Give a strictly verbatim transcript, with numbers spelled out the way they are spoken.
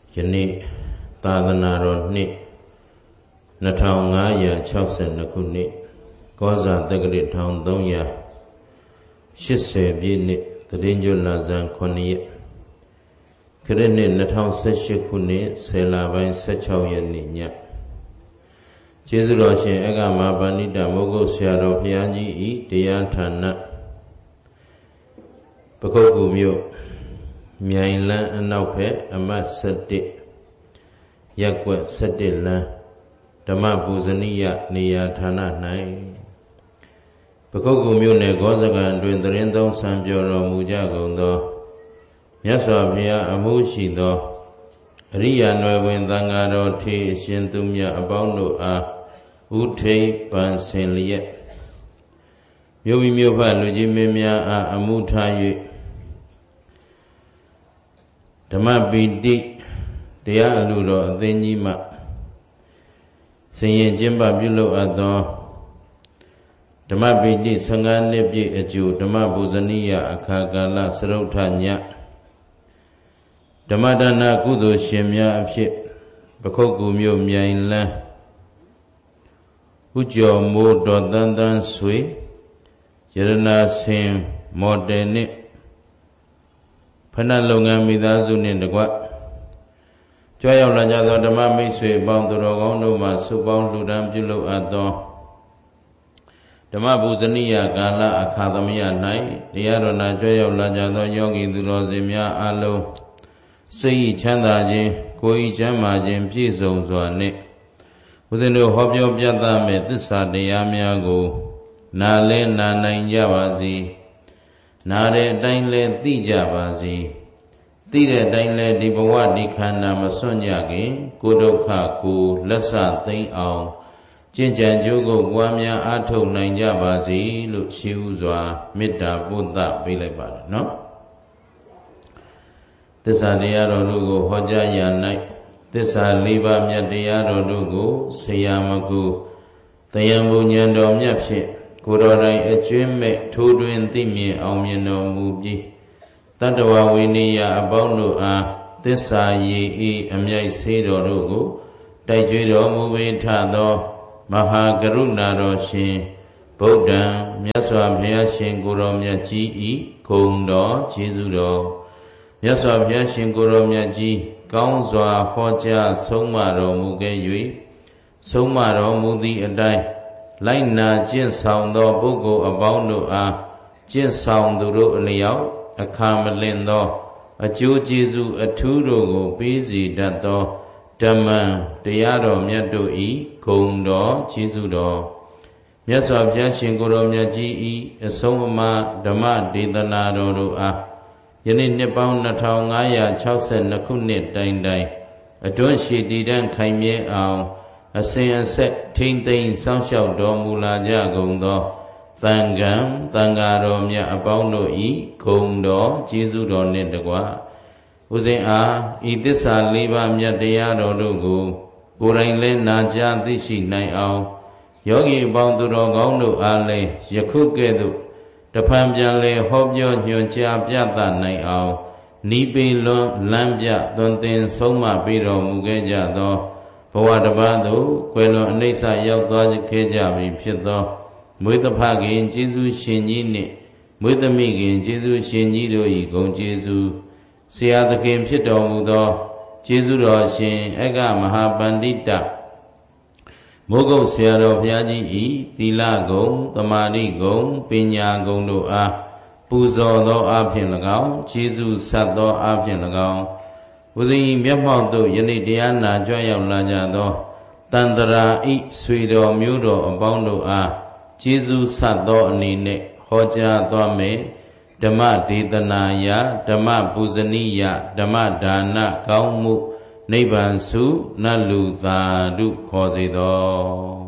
ယနေ့သာသနာတော်နှစ်နှစ်ထောင်ငါးရာခြောက်ဆယ်နှစ်ခုနှစ်ကောဇာတက္ကရာတစ်ထောင်သုံးရာရှစ်ဆယ်ပြည့်နှစ်သတ္တင်ကျွလဇန်ခုနှစ်ရက်ခရစ်နှစ်နှစ်ထောင်ဆယ်ရှစ်ခုနှစ်ဆယ်လပိုင်းဆယ်ခြောက်ရက်နေ့ညကျေးဇူးတော်ရှင်အဂ္ဂမဗန္ဓိတမိုးကုတ်ဆရာတော်ဘုရားကြီးဤတရားဌာနပခုက္ကူမြို့မြိုင်လန်းအနောက်ဘက်အမှတ်ဆယ်တစ်ရပ်ကွက်ဆယ်တစ်လမ်းဓမ္မပူဇနိယနေရာဌာန၌ပခုက္ကူမြို့နယ်ဂောဇကံတွင်သရင်သုံးဆံပြောတော်မူကြကုန်သောမြတ်စွာဘုရားအမှုရှိသောအရိယာနွယ်ဝင်သံဃာတော်ထေအရှင်သူမြတ်အပေါင်းတို့အားဥထိပ်ပန်ဆင်လျက်မြို့မိမြို့ဖလူကြီးမင်းများအားအမှုထား၍ဓမ္မပီတိတရားအလူတော်အသင်းကြီးမှဆင်ရင်ကျင်းပပြုလုပ်အပ်သောဓမ္မပီတိဆယ်ငါးနှစ်ပြည့်အကျိုးဓမ္မပူဇနိယအခါကာလစရုဋ္ဌညဓမ္မဒါနကုသိုလ်ရှင်များအဖြစ်ပခုက္ကူမြို့မြိုင်လန်းဥကျော်မိုးတော်တန်းတန်းဆွေရတနာဆင်မော်တယ်နှင့်ဖဏလုပ်ငန်းမိသားစုနှင့်တကွကြွရောက်လာကြသောဓမ္မမိတ်ဆွေအပေါင်းသူတော်ကောင်းတို့မှစုပေါင်းလှူဒါန်းပြုလုပ်အပ်သောဓမ္မပူဇနိယကာလအခါသမယ၌တရားတော်နာကြွရောက်လာကြသောယောဂီသူတော်စင်များအလုံးစိတ်ချမ်းသာခြင်းကိုယ်ဤချမ်းသာခြင်းပြည့်စုံစွာနှင့်ဦးဇင်းတို့ဟောပြောပြသမဲ့သစ္စာတရားများကိုနာလဲနာနိုင်ကြပါစေနာတဲ့အတိုင်းလဲသိကြပါစေသိတဲ့အတိုင်းလဲဒီဘဝဒီခန္ဓာမစွန့်ကြခင်ကိုဒုက္ခကိုလက်ဆသိမ့်အောင်ကျင့်ကြံကြိုးကိုပွားများအားထုတ်နိုင်ကြပါစေလို့ရှိဥစွာမေတ္တာပို့သပေးလိုက်ပါတယ်နော်သစ္စာတရားတော်တို့ကိုဟောကြားရ၌သစ္စာလေးပါးမြတ်တရားတော်တို့ကိုဆရာမကူတယံဘုံဉဏ်တော်မြတ်ဖြင့်ကိုယ်တော်တိုင်အကျွင်းမဲ့ထိုးတွင်သိမြင်အောင်မြင်တော်မူပြီးတတ္တဝဝိနည်းအပေါင်းတို့အားသစ္စာရည်ဤအမြိုက်ဆေးတော်တို့ကိုတိုက်ကြွတော်မူဝေထသောမဟာကရုဏာတော်ရှင်ဗုဒ္ဓံမြတ်စွာဘုရားရှင်ကိုယ်တော်မြတ်ကြီးဤဂုဏ်တော်ကျေးဇူးတော်မြတ်စွာဘုရားရှင်ကိုယ်တော်မြတ်ကြီးကောင်းစွာဟောကြားဆုံးမတော်မူခဲ့၍ဆုံးမတော်မူသည့်အတိုင်းလိုက်နာကျင့်ဆောင်သောပုဂ္ဂိုလ်အပေါင်းတို့အားကျင့်ဆောင်သူတို့အလျောက်အခါမလင့်သောအကျိုးကျေးဇူးအထူးတို့ကိုပေးစီတတ်သောဓမ္မတရားတော်မြတ်တို့ဤဂုဏ်တော်ကျေးဇူးတော်မြတ်စွာဘုရားရှင်ကိုယ်တော်မြတ်ကြီးဤအဆုံးအမဓမ္မဒေသနာတော်တို့အားယနေ့နှစ်ပေါင်းနှစ်ထောင်ငါးရာခြောက်ဆယ်နှစ်ခုနှစ်တိုင်တိုင်အတွန်းရှိတည်တံ့ခိုင်မြဲအောင်အစဉ်အဆက်ထိမ့်သိမ်းစောင့်ရှောက်တော်မူလာကြကုန်သောသံဃံသံဃာတော်မြတ်အပေါင်းတို့ဤဂုဏ်တော်ကျေးဇူးတော်နှင့်တကွဦးဇင်းအားဤသစ္စာလေးပါးမြတ်တရားတော်တို့ကိုကိုယ်တိုင်လည်းနာကြားသိရှိနိုင်အောင်ယောဂီအပေါင်းသူတော်ကောင်းတို့အားလည်းယခုကဲ့သို့တဖန်ပြန်လဲဟောပြောညွှန်ကြားပြသနိုင်အောင်နိပေလွန်လမ်းပြသွန်သင်ဆုံးမပေးတော်မူခဲ့ကြသောဘဝတစ်ပါးသို့ကွယ်လွန်အနိစ္စရောက်သွားခဲ့ကြပြီဖြစ်သောမွေးသဖခင်ကျေးဇူးရှင်ကြီးနှင့်မွေးသမီးခင်ကျေးဇူးရှင်ကြီးတို့၏ဂုဏ်ကျေးဇူးဆရာသခင်ဖြစ်တော်မူသောကျေးဇူးတော်ရှင်အဂ္ဂမဟာပန္တိတမိုးကုတ်ဆရာတော်ဘုရားကြီးဤသီလဂုဏ်သမာဓိဂုဏ်ပညာဂုဏ်တို့အားပူဇော်သောအဖြစ်၎င်းကျေးဇူးဆက်သောအဖြစ်၎င်းဘုဇင်မျက်မှောက်သို့ယနေ့တရားနာကြွရောက်လာကြသောတန်တရာဤဆွေတော်မျိုးတော်အပေါင်းတို့အားကျေးဇူးဆက်သောအနေနဲ့ဟောကြားသွားမယ်ဓမ္မဒေသနာယဓမ္မပူဇနိယဓမ္မဒါနကောင်းမှုနိဗ္ဗာန်စုနတ်လူသာဓုခေါ်စေသော